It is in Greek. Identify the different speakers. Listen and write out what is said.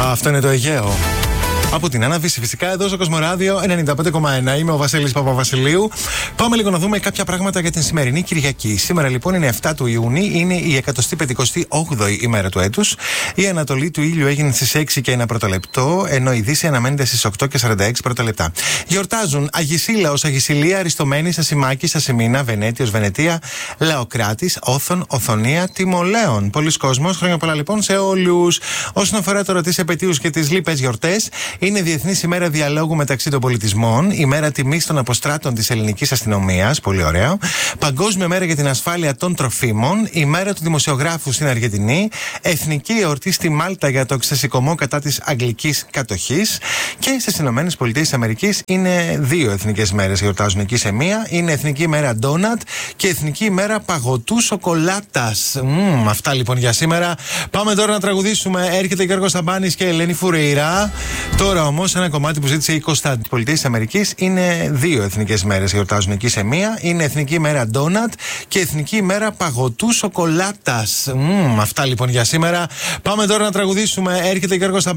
Speaker 1: Αυτό είναι το Αιγαίο. Από την Άναβηση, φυσικά, εδώ στο Κοσμοράδιο 95,1. Είμαι ο Βασίλης Παπαβασιλείου. Πάμε λίγο να δούμε κάποια πράγματα για την σημερινή Κυριακή. Σήμερα λοιπόν είναι 7 του Ιούνιου, είναι η 158η ημέρα του έτους. Η ανατολή του ήλιου έγινε στις 6 και 1 πρώτο λεπτό, ενώ η δύση αναμένεται στις 8 και 46 πρώτα λεπτά. Γιορτάζουν Αγισίλαος, Αγισιλία, Αριστομένη, Ασημάκης, Ασημίνα, Βενέτιος, Βενετία, Λαοκράτης, Όθων, Οθονία, Τιμολέων. Πολλοί κόσμος, χρόνια πολλά λοιπόν σε όλους. Όσον αφορά τώρα τις επετείους και τις λοιπές γιορτές, είναι Διεθνής ημέρα διαλόγου μεταξύ των πολιτισμών, ημέρα τιμής των αποστράτων της ελληνικής αστυνομίας, πολύ ωραίο. Παγκόσμια μέρα για την ασφάλεια των τροφίμων, ημέρα του δημοσιογράφου στην Αργεντινή, εθνική εορτή στη Μάλτα για το ξεσηκωμό κατά της αγγλικής κατοχής. Και στις Ηνωμένες Πολιτείες της Αμερικής είναι δύο εθνικές μέρες γιορτάζουν εκεί σε μία. Είναι εθνική ημέρα ντόνατ και εθνική ημέρα παγωτού σοκολάτας. Αυτά λοιπόν για σήμερα. Πάμε τώρα να τραγουδήσουμε. Έρχεται Γιώργος Σαμπάνης και Ελένη Φουρέιρα. Τώρα όμως ένα κομμάτι που ζήτησε η Κωνσταντ της Πολιτείας της Αμερικής, είναι δύο εθνικές μέρες γιορτάζουν εκεί σε μία. Είναι εθνική ημέρα ντόνατ και εθνική ημέρα παγωτού σοκολάτας. Αυτά λοιπόν για σήμερα. Πάμε τώρα να τραγουδήσουμε. Έρχεται Γιώργος Σαμπάνης.